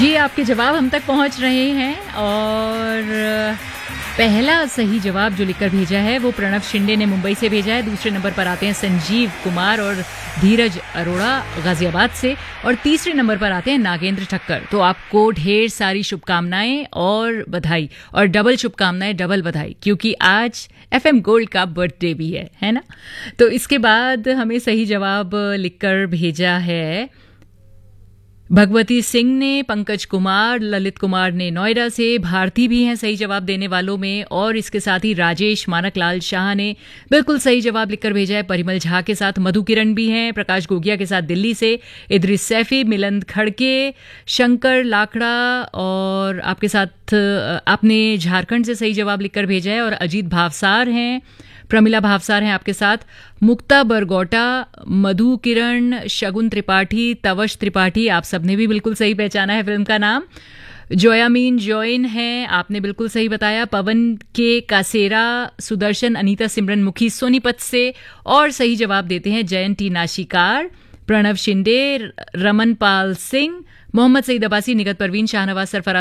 जी, आपके जवाब हम तक पहुंच रहे हैं और पहला सही जवाब जो लिखकर भेजा है वो प्रणव शिंदे ने मुंबई से भेजा है। दूसरे नंबर पर आते हैं संजीव कुमार और धीरज अरोड़ा गाजियाबाद से और तीसरे नंबर पर आते हैं नागेंद्र ठक्कर। तो आपको ढेर सारी शुभकामनाएं और बधाई और डबल शुभकामनाएं, डबल बधाई, क्योंकि आज FM गोल्ड का बर्थडे भी है ना। तो इसके बाद हमें सही जवाब लिखकर भेजा है भगवती सिंह ने, पंकज कुमार, ललित कुमार ने नोएडा से, भारती भी हैं सही जवाब देने वालों में और इसके साथ ही राजेश मानकलाल शाह ने बिल्कुल सही जवाब लिखकर भेजा है। परिमल झा के साथ मधु किरण भी हैं, प्रकाश गोगिया के साथ दिल्ली से, इद्रिस सैफी, मिलंद खड़के, शंकर लाखड़ा और आपके साथ आपने झारखंड से सही जवाब लिखकर भेजा है और अजीत भावसार हैं, प्रमिला भावसार हैं आपके साथ, मुक्ता बरगोटा, मधु किरण, शगुन त्रिपाठी, तवश त्रिपाठी, आप सबने भी बिल्कुल सही पहचाना है फिल्म का नाम। जोयामीन जॉइन है, आपने बिल्कुल सही बताया। पवन के कासेरा, सुदर्शन, अनीता सिमरन मुखी सोनीपत से और सही जवाब देते हैं जयंती नाशिकार, प्रणव शिंदे, रमन पाल सिंह, मोहम्मद सईद अब्बासी, निगत परवीन, शाहनवाज सरफराज